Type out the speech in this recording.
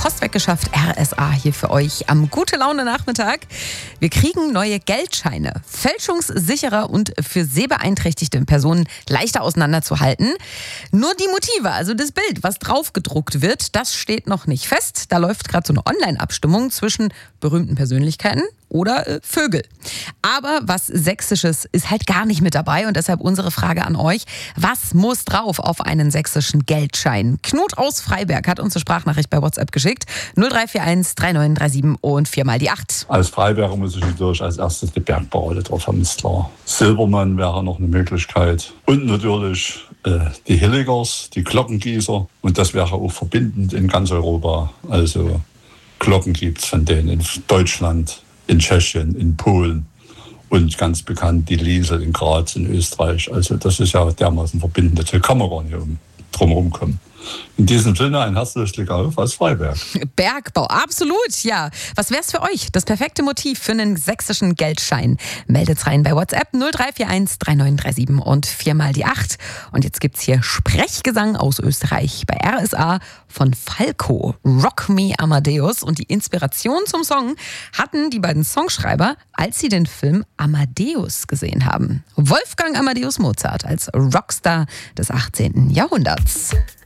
Post weggeschafft. RSA hier für euch am Gute-Laune-Nachmittag. Wir kriegen neue Geldscheine. Fälschungssicherer und für sehbeeinträchtigte Personen leichter auseinanderzuhalten. Nur die Motive, also das Bild, was drauf gedruckt wird, das steht noch nicht fest. Da läuft gerade so eine Online-Abstimmung zwischen berühmten Persönlichkeiten oder Vögel. Aber was Sächsisches ist halt gar nicht mit dabei und deshalb unsere Frage an euch. Was muss drauf auf einen sächsischen Geldschein? Knut aus Freiberg hat uns eine Sprachnachricht bei WhatsApp geschickt. 0341 3937 und 4 mal die 8. Als Freiberger muss ich natürlich als erstes die Bergbaurolle drauf haben, ist klar. Silbermann wäre noch eine Möglichkeit. Und natürlich die Hilligers, die Glockengießer. Und das wäre auch verbindend in ganz Europa. Also Glocken gibt es von denen in Deutschland, in Tschechien, in Polen und ganz bekannt die Liesel in Graz in Österreich. Also das ist ja dermaßen verbindend. Da kann man gar nicht drum herum kommen. In diesem Sinne ein herzliches Glück auf aus Freiberg. Bergbau, absolut, ja. Was wär's für euch? Das perfekte Motiv für einen sächsischen Geldschein. Meldet's rein bei WhatsApp 0341 3937 und 4 mal die 8. Und jetzt gibt's hier Sprechgesang aus Österreich bei RSA von Falco. Rock Me Amadeus. Und die Inspiration zum Song hatten die beiden Songschreiber, als sie den Film Amadeus gesehen haben. Wolfgang Amadeus Mozart als Rockstar des 18. Jahrhunderts.